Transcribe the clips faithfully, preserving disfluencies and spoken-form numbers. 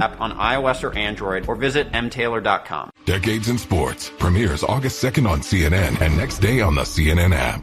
app on iOS or Android, or visit m taylor dot com. Decades in Sports premieres August second on C N N and next day on the C N N app.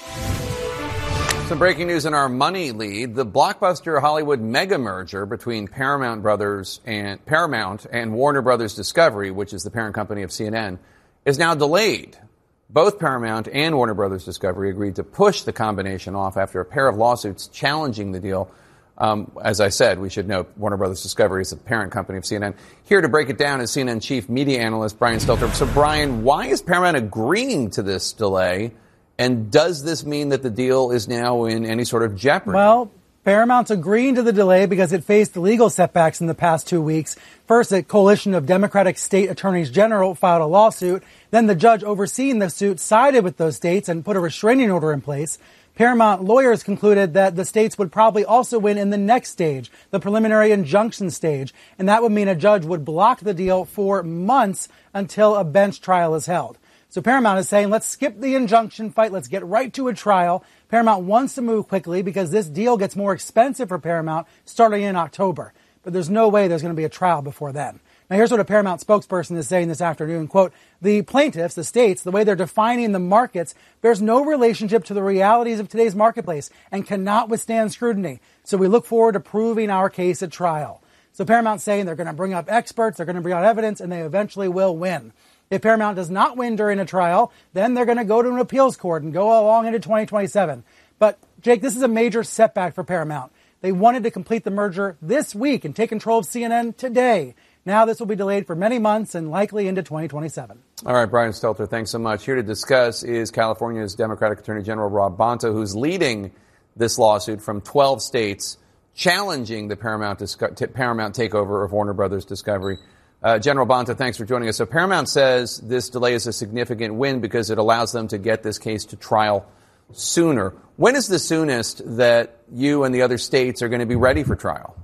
Some breaking news in our money lead. The blockbuster Hollywood mega merger between Paramount Brothers and Paramount and Warner Brothers Discovery, which is the parent company of C N N, is now delayed. Both Paramount and Warner Brothers Discovery agreed to push the combination off after a pair of lawsuits challenging the deal. Um, as I said, we should note Warner Brothers Discovery is the parent company of C N N. Here to break it down is C N N chief media analyst Brian Stelter. So, Brian, why is Paramount agreeing to this delay? And does this mean that the deal is now in any sort of jeopardy? Well, Paramount's agreeing to the delay because it faced legal setbacks in the past two weeks. First, a coalition of Democratic state attorneys general filed a lawsuit. Then the judge overseeing the suit sided with those states and put a restraining order in place. Paramount lawyers concluded that the states would probably also win in the next stage, the preliminary injunction stage. And that would mean a judge would block the deal for months until a bench trial is held. So Paramount is saying, let's skip the injunction fight. Let's get right to a trial. Paramount wants to move quickly because this deal gets more expensive for Paramount starting in October. But there's no way there's going to be a trial before then. Now, here's what a Paramount spokesperson is saying this afternoon. Quote, the plaintiffs, the states, the way they're defining the markets bears no relationship to the realities of today's marketplace and cannot withstand scrutiny. So we look forward to proving our case at trial. So Paramount's saying they're going to bring up experts, they're going to bring out evidence, and they eventually will win. If Paramount does not win during a trial, then they're going to go to an appeals court and go along into twenty twenty-seven. But, Jake, this is a major setback for Paramount. They wanted to complete the merger this week and take control of C N N today. Now this will be delayed for many months and likely into twenty twenty-seven. All right, Brian Stelter, thanks so much. Here to discuss is California's Democratic Attorney General Rob Bonta, who's leading this lawsuit from twelve states challenging the Paramount, disco- Paramount takeover of Warner Brothers Discovery. Uh, General Bonta, thanks for joining us. So Paramount says this delay is a significant win because it allows them to get this case to trial sooner. When is the soonest that you and the other states are going to be ready for trial?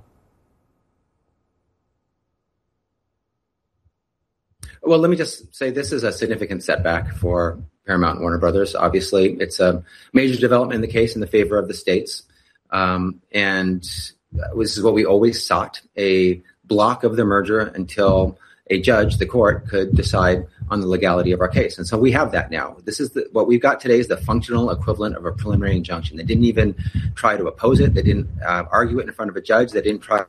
Well, let me just say this is a significant setback for Paramount and Warner Brothers. Obviously, it's a major development in the case in the favor of the states. Um, and this is what we always sought, a block of the merger until a judge, the court, could decide on the legality of our case. And so we have that now. This is the, what we've got today is the functional equivalent of a preliminary injunction. They didn't even try to oppose it. They didn't uh, argue it in front of a judge. They didn't try to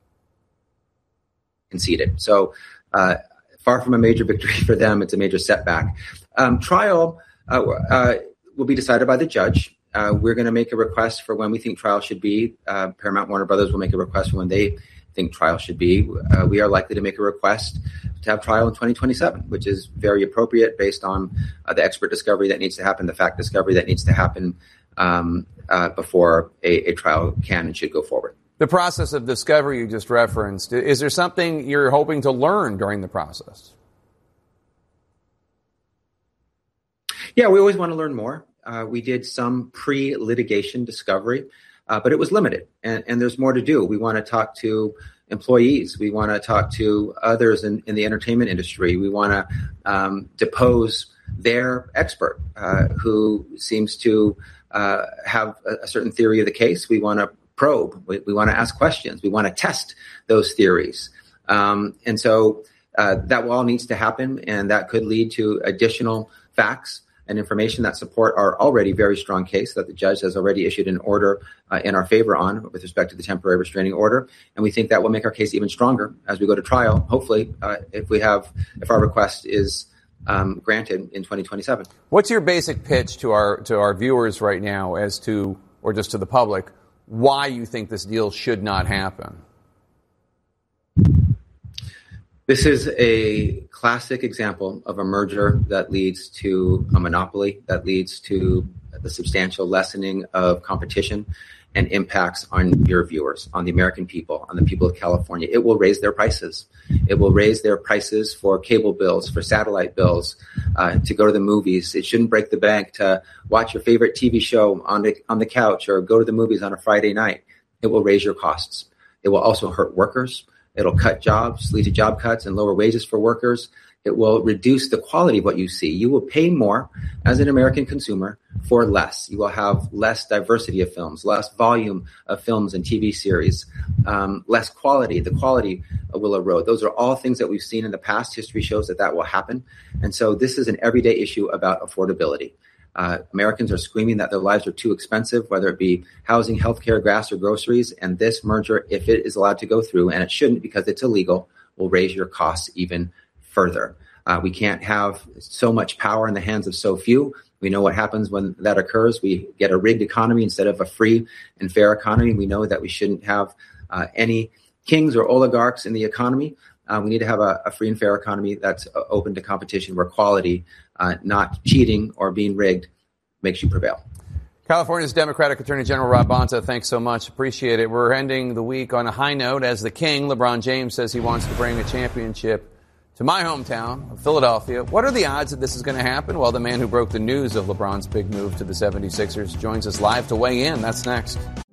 concede it. So uh, far from a major victory for them, it's a major setback. Um, trial uh, uh, will be decided by the judge. Uh, we're going to make a request for when we think trial should be. Uh, Paramount Warner Brothers will make a request for when they think trial should be. Uh, we are likely to make a request to have trial in twenty twenty-seven, which is very appropriate based on uh, the expert discovery that needs to happen, the fact discovery that needs to happen um, uh, before a, a trial can and should go forward. The process of discovery you just referenced, is there something you're hoping to learn during the process? Yeah, we always want to learn more. Uh, we did some pre-litigation discovery, uh, but it was limited, and, and there's more to do. We want to talk to employees. We want to talk to others in, in the entertainment industry. We want to um, depose their expert uh, who seems to uh, have a, a certain theory of the case. We want to probe. We, we want to ask questions. We want to test those theories. Um, and so uh, that all needs to happen, and that could lead to additional facts and information that support our already very strong case that the judge has already issued an order uh, in our favor on with respect to the temporary restraining order. And we think that will make our case even stronger as we go to trial, hopefully, uh, if we have, if our request is um, granted in twenty twenty-seven. What's your basic pitch to our, to our viewers right now as to, or just to the public, why you think this deal should not happen? This is a classic example of a merger that leads to a monopoly, that leads to the substantial lessening of competition and impacts on your viewers, on the American people, on the people of California. It will raise their prices. It will raise their prices for cable bills, for satellite bills, uh, to go to the movies. It shouldn't break the bank to watch your favorite T V show on the, on the couch or go to the movies on a Friday night. It will raise your costs. It will also hurt workers. It'll cut jobs, lead to job cuts and lower wages for workers. It will reduce the quality of what you see. You will pay more as an American consumer for less. You will have less diversity of films, less volume of films and T V series, um, less quality. The quality will erode. Those are all things that we've seen in the past. History shows that that will happen. And so this is an everyday issue about affordability. Uh, Americans are screaming that their lives are too expensive, whether it be housing, healthcare, gas, or groceries. And this merger, if it is allowed to go through, and it shouldn't because it's illegal, will raise your costs even further. Uh, we can't have so much power in the hands of so few. We know what happens when that occurs. We get a rigged economy instead of a free and fair economy. We know that we shouldn't have uh, any kings or oligarchs in the economy. Uh, we need to have a, a free and fair economy that's uh, open to competition, where quality, uh, not cheating or being rigged, makes you prevail. California's Democratic Attorney General Rob Bonta, thanks so much. Appreciate it. We're ending the week on a high note as the king, LeBron James, says he wants to bring a championship to my hometown of Philadelphia. What are the odds that this is going to happen? Well, the man who broke the news of LeBron's big move to the seventy-sixers joins us live to weigh in. That's next.